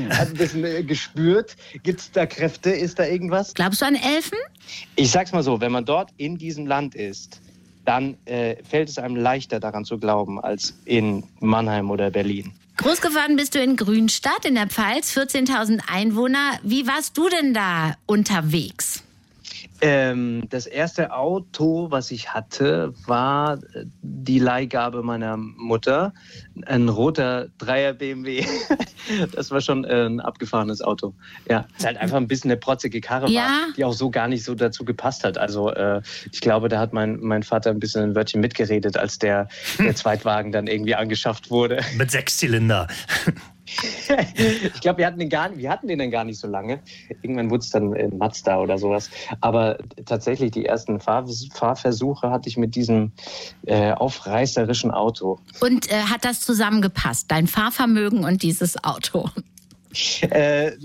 Hat ein bisschen gespürt. Gibt es da Kräfte? Ist da irgendwas? Glaubst du an Elfen? Ich sag's mal so, wenn man dort in diesem Land ist, dann fällt es einem leichter daran zu glauben, als in Mannheim oder Berlin. Groß geworden bist du in Grünstadt in der Pfalz, 14.000 Einwohner. Wie warst du denn da unterwegs? Das erste Auto, was ich hatte, war die Leihgabe meiner Mutter. Ein roter 3er BMW. Das war schon ein abgefahrenes Auto. Ja, es ist halt einfach ein bisschen eine protzige Karre war, die auch so gar nicht so dazu gepasst hat. Also ich glaube, da hat mein Vater ein bisschen ein Wörtchen mitgeredet, als der Zweitwagen dann irgendwie angeschafft wurde. Mit 6 Zylinder. Ich glaube, wir hatten den dann gar nicht so lange. Irgendwann wurde es dann in Mazda oder sowas. Aber tatsächlich die ersten Fahrversuche hatte ich mit diesem aufreißerischen Auto. Und hat das zusammengepasst, dein Fahrvermögen und dieses Auto? Nein,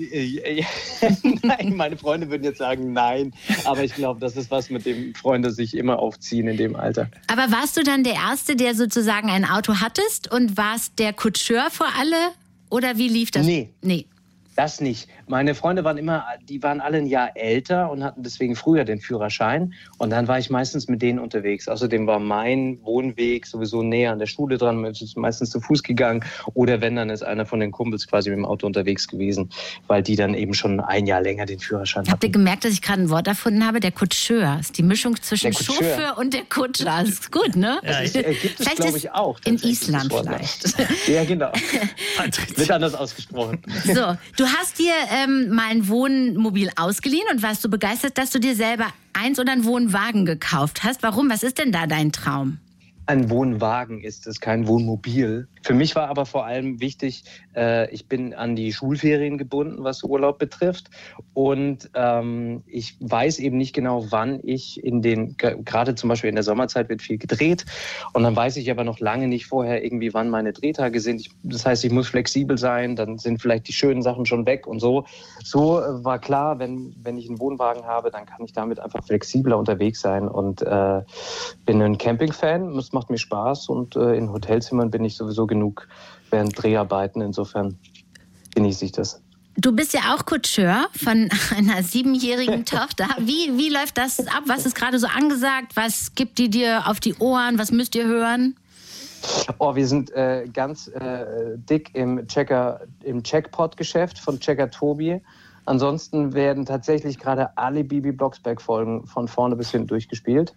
meine Freunde würden jetzt sagen nein. Aber ich glaube, das ist was, mit dem Freunde sich immer aufziehen in dem Alter. Aber warst du dann der Erste, der sozusagen ein Auto hattest und warst der Kutscheur für alle? Oder wie lief das? Nee. Das nicht. Meine Freunde waren alle ein Jahr älter und hatten deswegen früher den Führerschein. Und dann war ich meistens mit denen unterwegs. Außerdem war mein Wohnweg sowieso näher an der Schule dran. Man ist meistens zu Fuß gegangen. Oder wenn, dann ist einer von den Kumpels quasi mit dem Auto unterwegs gewesen, weil die dann eben schon ein Jahr länger den Führerschein hatten. Habt ihr gemerkt, dass ich gerade ein Wort erfunden habe? Der Kutscheur. Das ist die Mischung zwischen Chauffeur und der Kutscher. Das ist gut, ne? Ja, gibt es, glaube ich, auch. In Island vielleicht. Ja, genau. Wird anders ausgesprochen. So, du hast dir mal ein Wohnmobil ausgeliehen und warst so begeistert, dass du dir selber eins oder einen Wohnwagen gekauft hast. Warum? Was ist denn da dein Traum? Ein Wohnwagen ist es, kein Wohnmobil. Für mich war aber vor allem wichtig, ich bin an die Schulferien gebunden, was Urlaub betrifft. Und ich weiß eben nicht genau, wann ich gerade zum Beispiel in der Sommerzeit wird viel gedreht. Und dann weiß ich aber noch lange nicht vorher irgendwie, wann meine Drehtage sind. Das heißt, ich muss flexibel sein, dann sind vielleicht die schönen Sachen schon weg und so. So war klar, wenn ich einen Wohnwagen habe, dann kann ich damit einfach flexibler unterwegs sein. Und bin ein Camping-Fan, es macht mir Spaß. Und in Hotelzimmern bin ich sowieso genug während Dreharbeiten. Insofern genieße ich das. Du bist ja auch Kutscheur von einer 7-jährigen Tochter. Wie läuft das ab? Was ist gerade so angesagt? Was gibt die dir auf die Ohren? Was müsst ihr hören? Oh, wir sind ganz dick im Checkpot-Geschäft von Checker Tobi. Ansonsten werden tatsächlich gerade alle Bibi Blocksberg-Folgen von vorne bis hinten durchgespielt,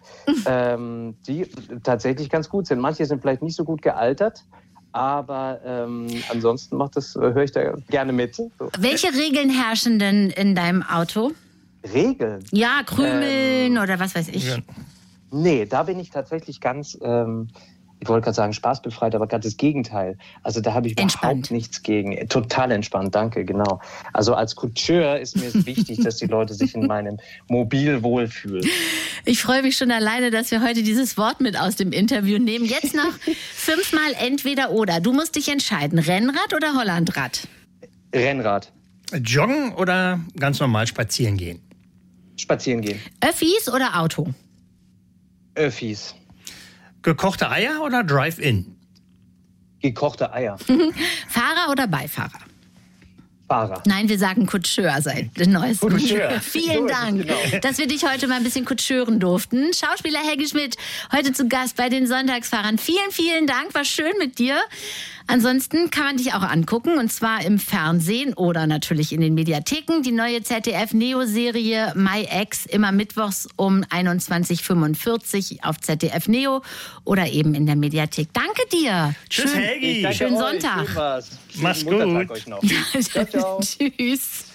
die tatsächlich ganz gut sind. Manche sind vielleicht nicht so gut gealtert, aber ansonsten höre ich da gerne mit. So. Welche Regeln herrschen denn in deinem Auto? Regeln? Ja, Krümeln oder was weiß ich. Nee, da bin ich tatsächlich ganz... ich wollte gerade sagen, spaßbefreit, aber gerade das Gegenteil. Also da habe ich überhaupt nichts gegen. Total entspannt, danke, genau. Also als Kutscheur ist mir es wichtig, dass die Leute sich in meinem Mobil wohlfühlen. Ich freue mich schon alleine, dass wir heute dieses Wort mit aus dem Interview nehmen. Jetzt noch 5-mal entweder oder. Du musst dich entscheiden, Rennrad oder Hollandrad? Rennrad. Joggen oder ganz normal spazieren gehen? Spazieren gehen. Öffis oder Auto? Öffis. Gekochte Eier oder Drive-In? Gekochte Eier. Fahrer oder Beifahrer? Fahrer. Nein, wir sagen Kutscheur seit den neuesten. Kutscheur. Vielen Dank, dass wir dich heute mal ein bisschen kutschören durften. Schauspieler Helge Schmidt, heute zu Gast bei den Sonntagsfahrern. Vielen, vielen Dank, war schön mit dir. Ansonsten kann man dich auch angucken, und zwar im Fernsehen oder natürlich in den Mediatheken. Die neue ZDF-Neo-Serie My Ex, immer mittwochs um 21:45 auf ZDF Neo oder eben in der Mediathek. Danke dir. Tschüss, Helgi. Schönen Sonntag. Mach's gut. Euch noch. Ciao, ciao. Tschüss.